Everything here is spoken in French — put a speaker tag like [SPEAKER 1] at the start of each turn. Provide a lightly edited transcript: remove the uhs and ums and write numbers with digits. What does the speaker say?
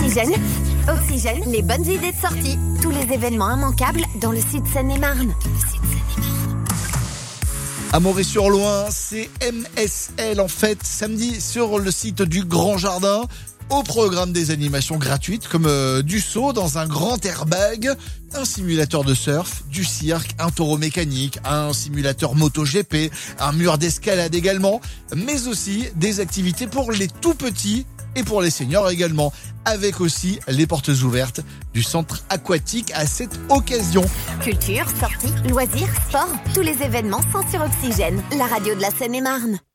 [SPEAKER 1] Oxygène. Oxygène, les bonnes idées de sortie. Tous les événements immanquables dans le sud Seine-et-Marne.
[SPEAKER 2] À Moret-sur-Loing, c'est MSL en fête samedi sur le site du Grand Jardin. Au programme des animations gratuites comme du saut dans un grand airbag, un simulateur de surf, du cirque, un taureau mécanique, un simulateur MotoGP, un mur d'escalade également, mais aussi des activités pour les tout petits et pour les seniors également, avec aussi les portes ouvertes du centre aquatique à cette occasion.
[SPEAKER 1] Culture, sorties, loisirs, sport, tous les événements sont sur Oxygène, la radio de la Seine-et-Marne.